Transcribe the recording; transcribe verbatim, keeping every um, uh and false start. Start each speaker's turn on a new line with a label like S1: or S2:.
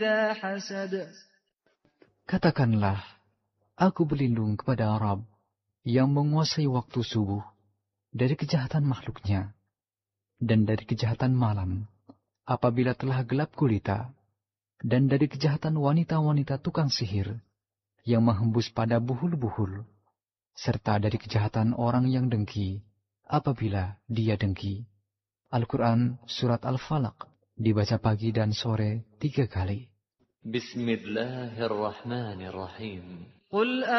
S1: Katakanlah, aku berlindung kepada Rabb yang menguasai waktu subuh dari kejahatan makhluknya dan dari kejahatan malam apabila telah gelap gulita, dan dari kejahatan wanita-wanita tukang sihir yang menghembus pada buhul-buhul, serta dari kejahatan orang yang dengki apabila dia dengki. Al-Quran Surat Al-Falaq dibaca pagi dan sore tiga kali.
S2: Bismillahirrahmanirrahim.
S3: Qul